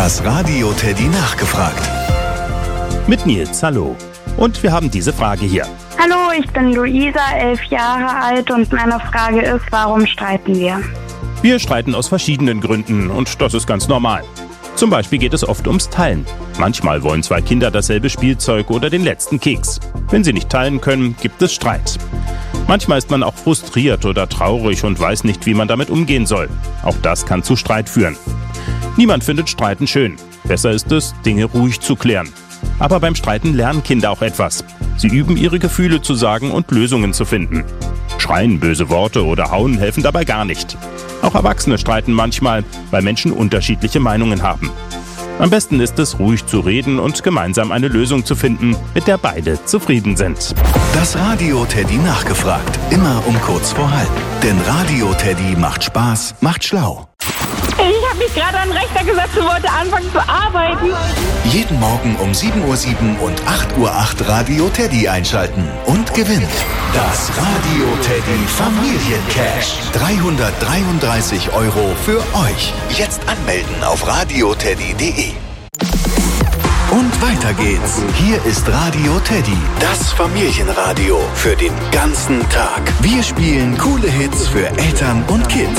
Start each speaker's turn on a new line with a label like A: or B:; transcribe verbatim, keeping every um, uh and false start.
A: Das Radio Teddy nachgefragt.
B: Mit Nils, hallo. Und wir haben diese Frage hier.
C: Hallo, ich bin Luisa, elf Jahre alt und meine Frage ist, warum streiten wir?
B: Wir streiten aus verschiedenen Gründen und das ist ganz normal. Zum Beispiel geht es oft ums Teilen. Manchmal wollen zwei Kinder dasselbe Spielzeug oder den letzten Keks. Wenn sie nicht teilen können, gibt es Streit. Manchmal ist man auch frustriert oder traurig und weiß nicht, wie man damit umgehen soll. Auch das kann zu Streit führen. Niemand findet Streiten schön. Besser ist es, Dinge ruhig zu klären. Aber beim Streiten lernen Kinder auch etwas. Sie üben, ihre Gefühle zu sagen und Lösungen zu finden. Schreien, böse Worte oder hauen helfen dabei gar nicht. Auch Erwachsene streiten manchmal, weil Menschen unterschiedliche Meinungen haben. Am besten ist es, ruhig zu reden und gemeinsam eine Lösung zu finden, mit der beide zufrieden sind.
A: Das Radio Teddy nachgefragt. Immer um kurz vor halb. Denn Radio Teddy macht Spaß, macht schlau.
D: Ich habe mich gerade an den Rechner gesetzt und wollte anfangen zu arbeiten.
A: Jeden Morgen um sieben Uhr sieben und acht Uhr acht Radio Teddy einschalten und gewinnt das Radio Teddy Familiencash. dreihundertdreiunddreißig Euro für euch. Jetzt anmelden auf radioteddy punkt de. Und weiter geht's. Hier ist Radio Teddy, das Familienradio für den ganzen Tag. Wir spielen coole Hits für Eltern und Kids.